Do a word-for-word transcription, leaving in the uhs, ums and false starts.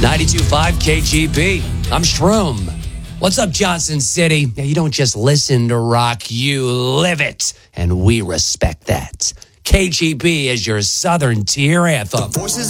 ninety-two point five K G B. I'm Shroom. What's up, Johnson City? Yeah, you don't just listen to rock, you live it. And we respect that. K G B is your Southern Tier anthem. The Voices